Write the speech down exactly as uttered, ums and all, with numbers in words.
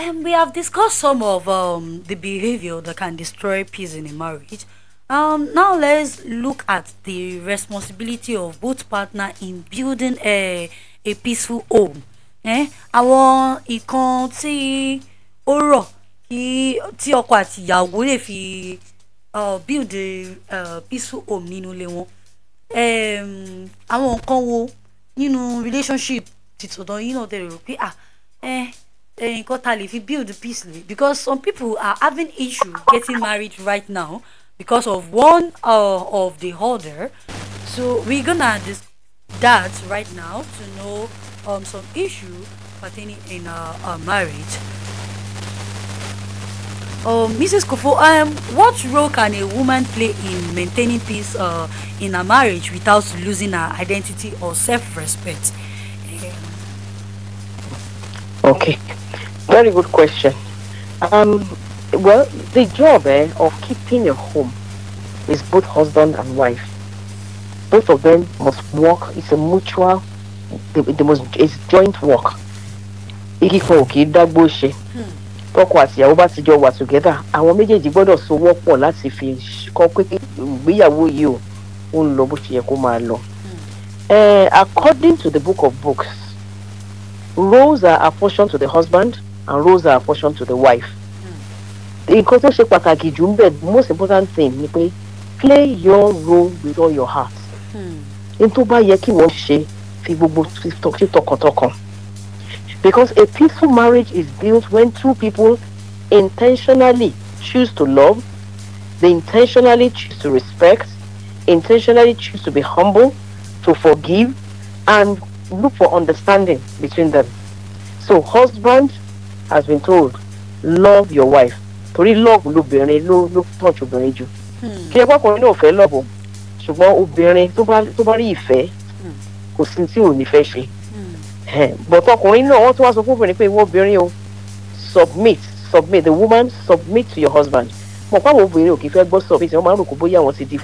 And we have discussed some of um, the behavior that can destroy peace in a marriage. Um, now let's look at the responsibility of both partner in building a, a peaceful home. Eh? Àwọn ìkan tí ó rọ̀ kí tí ọkọ àti ìyàwó lè fi uh, build a uh, peaceful home nínú ilé wọn. Um, àwọn nǹkan wo nínú relationship tìtọ̀dọ̀ yín náà tẹ̀lé rò pé ah eh nǹkan ta lè fi build peace lè, because some people are having issue getting married right now because of one uh, of the other. So we're gonna discuss that right now to know um some issue pertaining in a, a marriage. Um, Missus Kofo, um, what role can a woman play in maintaining peace uh, in a marriage without losing her identity or self-respect? Okay, very good question. Um, well, the job eh, of keeping a home is both husband and wife. Both of them must work. It's a mutual. They, they must. It's joint work. Ikiko kì í dágbó ṣe. Tọkọ àti ìyàwó bá ti jọ wà together. Àwọn méjèèjì gbọ́dọ̀ so wọ́pọ̀ láti fi kọ́ pé ìgbéyàwó yìí o ó ń lọ bó ṣe yẹ kó máa lọ. Eh, according to the book of books, roles are apportioned to the husband and roles are apportioned to the wife. Nǹkan tó ṣe pàtàkì jù ń bẹ̀, the most important thing ni pé play your role with all your heart. N tó bá yẹ kí wọ́n ṣe fi gbogbo tọkàntọkàn. Because a peaceful marriage is built when two people intentionally choose to love, they intentionally choose to respect, intentionally choose to be humble, to forgive, and look for understanding between them. So husband has been told, love your wife. Torí love lóbìnrin ló ló touch obìnrin jù. Kí ẹ pọ́kùnrin náà fẹ́ love o, ṣùgbọ́n obìnrin tó bá tó bá rí ìfẹ́ kò sí tí ò ní fẹ́ ṣe. But ọkùnrin náà wọ́n tún wá sọ fún obìnrin pé ìwọ obìnrin o, submit submit the woman submit to your husband. Mọ̀ pé àwọn obìnrin ò kì í fẹ́ gbọ́ submit, wọ́n máa ń rò kó bóyá àwọn ti di